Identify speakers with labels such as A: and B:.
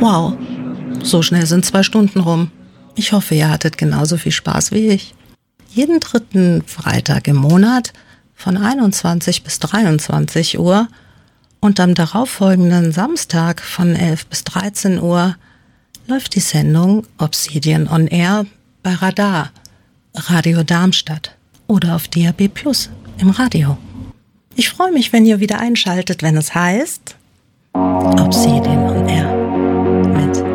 A: Wow, so schnell sind 2 Stunden rum. Ich hoffe, ihr hattet genauso viel Spaß wie ich. Jeden 3. Freitag im Monat von 21 bis 23 Uhr und am darauffolgenden Samstag von 11 bis 13 Uhr läuft die Sendung Obsidian on Air bei Radar, Radio Darmstadt oder auf DAB+ im Radio. Ich freue mich, wenn ihr wieder einschaltet, wenn es heißt Obsidian on Air mit